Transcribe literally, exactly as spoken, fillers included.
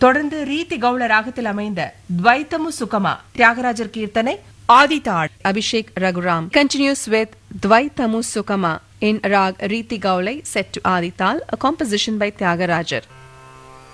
தொடர்ந்து ரீதி கௌள ராகத்தில் அமைந்த துவைத்தமு சுகமா தியாகராஜர் கீர்த்தனை Aditala. Abhishek Raghuram continues with Dvaitamu Sukama in Rag Riti Gaulai set to Adital, a composition by Tyagarajar.